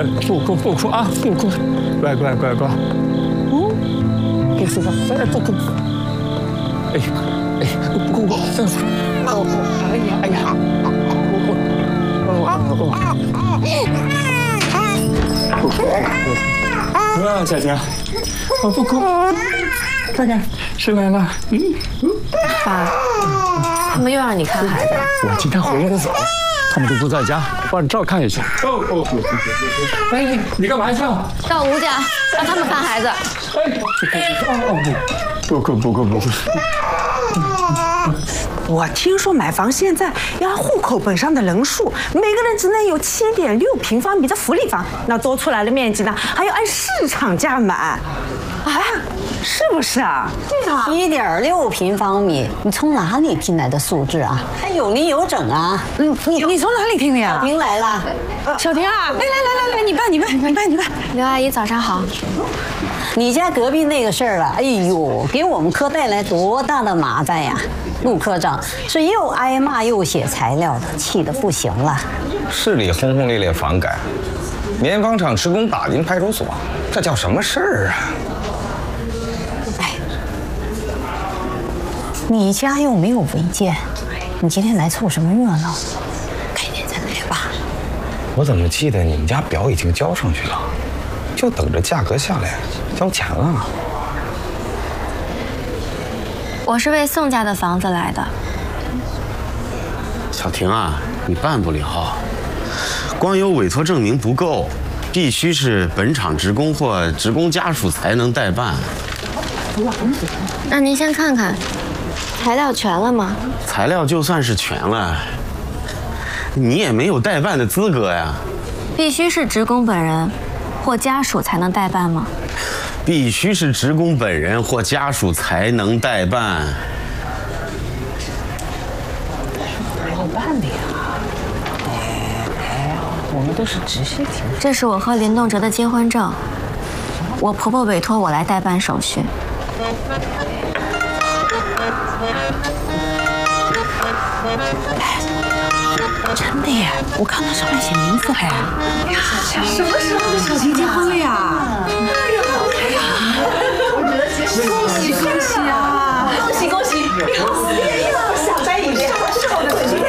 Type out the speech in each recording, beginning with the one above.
不哭啊，不哭，乖。不哭吧，不哭。不哭。哎呀，小婷，我不哭。看看，谁来了？ 爸，他们又让你看孩子。 我今天回来的早，他们都不在家，帮你照看一下。哎，你干嘛去？ 到吴家让他们看孩子。 不。 我听说买房现在要按户口本上的人数，每个人只能有7.6平方米的福利房，那多出来的面积呢，还要按市场价买，啊，是不是啊 ？7.6平方米，你从哪里听来的数字啊？还有理有整啊！ 你从哪里听的呀？ 小婷来了， 小婷啊，来，你办。 刘阿姨早上好。 你家隔壁那个事儿啊，哎呦，给我们科带来多大的麻烦呀！陆科长是又挨骂又写材料的，气得不行了。 市里轰轰烈烈房改，棉纺厂职工打进派出所，这叫什么事儿啊？ 哎，你家又没有违建，你今天来凑什么热闹？改天再来吧。 我怎么记得你们家表已经交上去了，就等着价格下来交钱了？ 我是为宋家的房子来的。 小婷啊，你办不了，光有委托证明不够，必须是本厂职工或职工家属才能代办。 那您先看看，材料全了吗？ 材料就算是全了，你也没有代办的资格呀。 必须是职工本人或家属才能代办吗？ 必须是职工本人或家属才能代办。 好办的呀。我们都是直系亲。 这是我和林栋哲的结婚证，我婆婆委托我来代办手续。 真的耶！我看到上面写名字还。哎呀，什么时候的小婷结婚了呀？恭喜啊！恭喜！想在一起，是我的姐姐。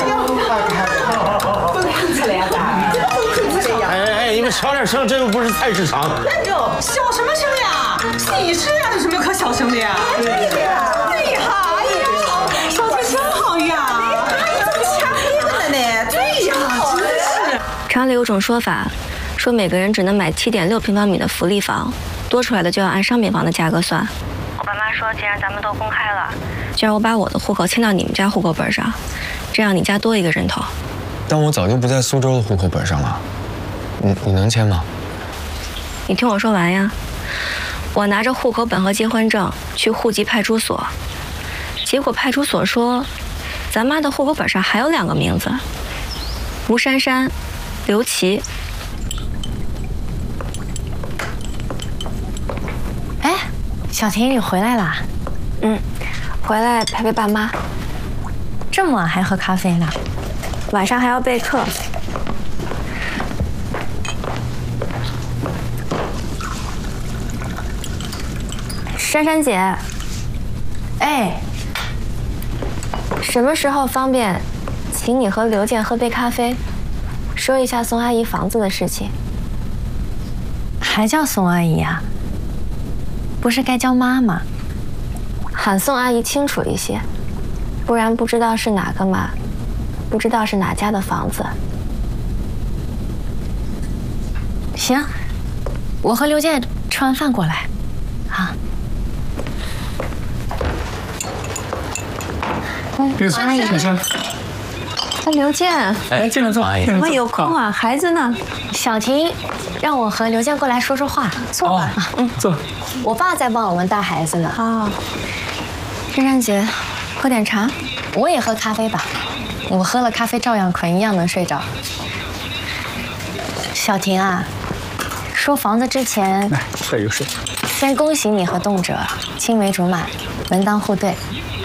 不看出来呀？ 哎，你们小点声，这又不是菜市场。 哎呦，小什么声呀？喜事啊，有什么可小声的呀？对呀，哎呀，小婷真好呀！这么掐黑的呢？对呀，真是。 厂里有种说法，说每个人只能买7.6平方米的福利房，多出来的就要按商品房的价格算。我爸妈说，既然咱们都公开了，就让我把我的户口迁到你们家户口本上，这样你家多一个人头。 但我早就不在苏州的户口本上了，你能签吗？ 你听我说完呀。我拿着户口本和结婚证去户籍派出所，结果派出所说，咱妈的户口本上还有2个名字，吴珊珊、刘琦。 哎，小婷，你回来啦？ 回来陪陪爸妈。 这么晚还喝咖啡呢？ 晚上还要备课。珊珊姐， 哎， 什么时候方便，请你和刘健喝杯咖啡，说一下宋阿姨房子的事情。 还叫宋阿姨呀？不是该叫妈吗？ 喊宋阿姨清楚一些，不然不知道是哪个妈，不知道是哪家的房子。 行，我和刘健吃完饭过来，啊。 阿姨， 刘健， 哎，进来坐。 怎么有空啊？孩子呢？小婷，让我和刘健过来说说话，坐吧。 坐。 我爸在帮我们带孩子呢。 哦，珊珊姐，喝点茶。 我也喝咖啡吧，我喝了咖啡照样困，一样能睡着。小婷啊，说房子之前， 来，这有水。 先恭喜你和栋哲青梅竹马，门当户对。